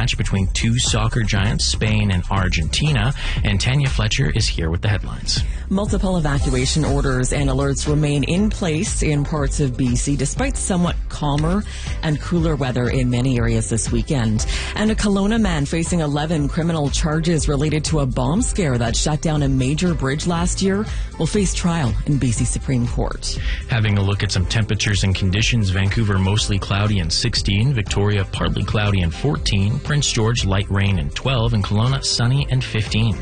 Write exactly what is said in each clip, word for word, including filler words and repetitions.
match between two soccer giants, Spain and Argentina. And Tanya Fletcher is here with the headlines. Multiple evacuation orders and alerts remain in place in parts of B C despite somewhat calmer and cooler weather in many areas this weekend. And a Kelowna man facing eleven criminal charges related to a bomb scare that shut down a major bridge last year will face trial in B C Supreme Court. Having a look at some temperatures and conditions, Vancouver mostly cloudy and sixteen, Victoria partly cloudy and fourteen, Prince George light rain and twelve, and Kelowna sunny and fifteen.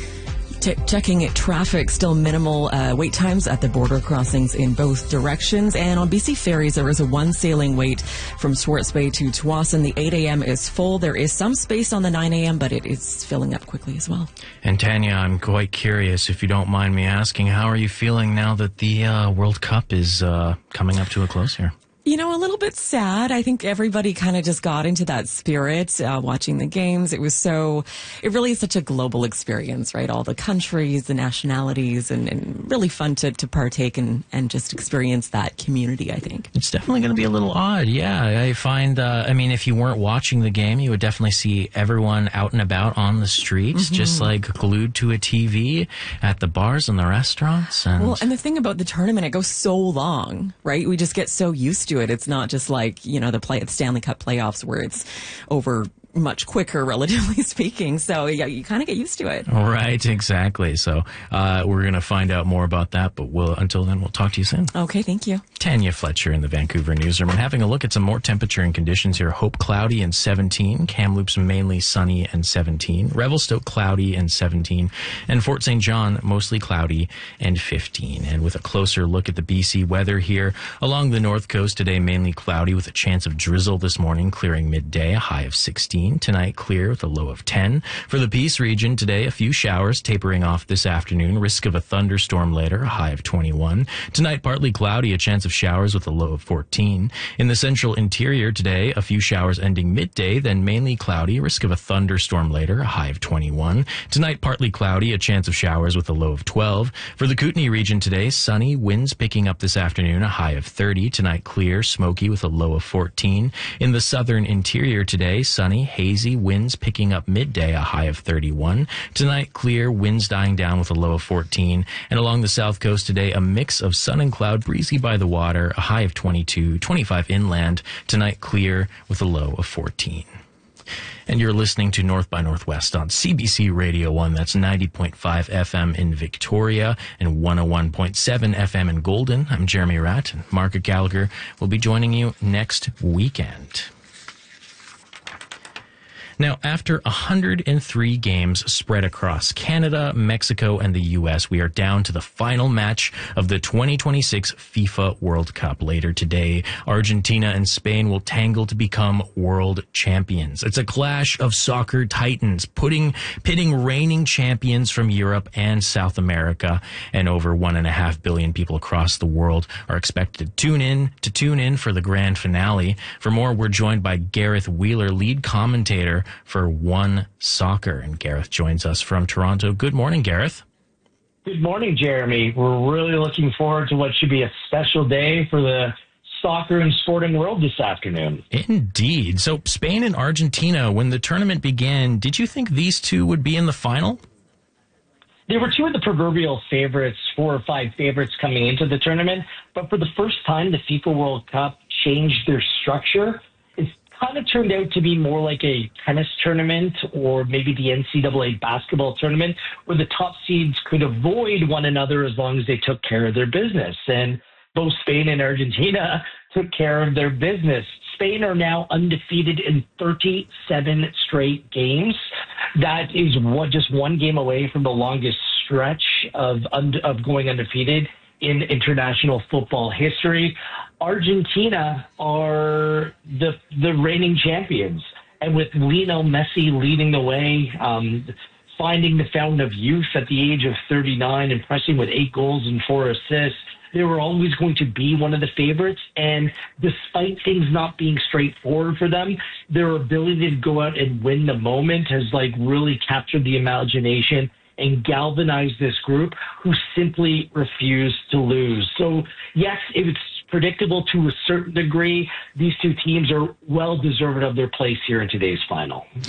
T- checking it, traffic, still minimal uh, wait times at the border crossings in both directions. And on B C ferries, there is a one sailing wait from Swartz Bay to Tsawwassen. The eight a.m. is full. There is some space on the nine a.m., but it is filling up quickly as well. And Tanya, I'm quite curious, if you don't mind me asking, how are you feeling now that the uh, World Cup is uh, coming up to a close here? You know, a little bit sad. I think everybody kind of just got into that spirit uh, watching the games. It was so, it really is such a global experience, right? All the countries, the nationalities, and, and really fun to, to partake and, and just experience that community, I think. It's definitely going to be a little odd. Yeah, I find, uh, I mean, if you weren't watching the game, you would definitely see everyone out and about on the streets, mm-hmm. just like glued to a T V at the bars and the restaurants. And well, and the thing about the tournament, it goes so long, right? We just get so used to it. It's not just like, you know, the play the Stanley Cup playoffs where it's over much quicker, relatively speaking. So yeah, you kind of get used to it. Right, exactly. So uh, we're going to find out more about that, but we'll until then, we'll talk to you soon. Okay, thank you. Tanya Fletcher in the Vancouver newsroom. And having a look at some more temperature and conditions here. Hope cloudy and seventeen. Kamloops mainly sunny and seventeen. Revelstoke cloudy and seventeen. And Fort Saint John mostly cloudy and fifteen. And with a closer look at the B C weather here, along the north coast today mainly cloudy with a chance of drizzle this morning, clearing midday, a high of sixteen. Tonight clear with a low of ten. For the Peace region today, a few showers tapering off this afternoon. Risk of a thunderstorm later, a high of twenty-one. Tonight partly cloudy, a chance of showers with a low of fourteen. In the central interior today, a few showers ending midday, then mainly cloudy. Risk of a thunderstorm later, a high of twenty-one. Tonight partly cloudy, a chance of showers with a low of twelve. For the Kootenay region today, sunny, winds picking up this afternoon, a high of thirty. Tonight clear, smoky with a low of fourteen. In the southern interior today, sunny, hazy, winds picking up midday, a high of thirty-one. Tonight, clear, winds dying down with a low of fourteen. And along the south coast today, a mix of sun and cloud, breezy by the water, a high of twenty-two, twenty-five inland. Tonight, clear with a low of fourteen. And you're listening to North by Northwest on C B C Radio one. That's ninety point five F M in Victoria and one oh one point seven F M in Golden. I'm Jeremy Ratt, and Margaret Gallagher will be joining you next weekend. Now, after one hundred three games spread across Canada, Mexico, and the U S, we are down to the final match of the twenty twenty-six FIFA World Cup. Later today, Argentina and Spain will tangle to become world champions. It's a clash of soccer titans, putting, pitting reigning champions from Europe and South America, and over one and a half billion people across the world are expected to tune in to tune in for the grand finale. For more, we're joined by Gareth Wheeler, lead commentator for One Soccer. And Gareth joins us from Toronto. Good morning, Gareth. Good morning, Jeremy. We're really looking forward to what should be a special day for the soccer and sporting world this afternoon. Indeed. So Spain and Argentina, when the tournament began, did you think these two would be in the final? They were two of the proverbial favorites, four or five favorites coming into the tournament. But for the first time, the FIFA World Cup changed their structure. It's kind of turned out to be more like a tennis tournament or maybe the N C double A basketball tournament where the top seeds could avoid one another as long as they took care of their business. And both Spain and Argentina took care of their business. Spain are now undefeated in thirty-seven straight games. That is what, just one game away from the longest stretch of of going undefeated in international football history. Argentina are the the reigning champions, and with Lionel Messi leading the way, um, finding the fountain of youth at the age of thirty-nine, impressing with eight goals and four assists, they were always going to be one of the favorites. And despite things not being straightforward for them, their ability to go out and win the moment has like really captured the imagination and galvanized this group who simply refuse to lose. So yes, it's predictable to a certain degree. These two teams are well deserved of their place here in today's final.